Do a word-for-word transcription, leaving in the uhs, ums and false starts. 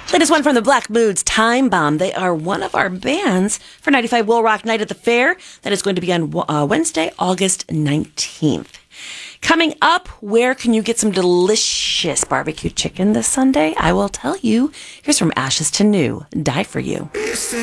Latest one from the Black Moods, Time Bomb. They are one of our bands for ninety-five Will Rock Night at the Fair. That is going to be on uh, Wednesday, August nineteenth. Coming up, where can you get some delicious barbecue chicken this Sunday? I will tell you. Here's From Ashes to New, Die For You.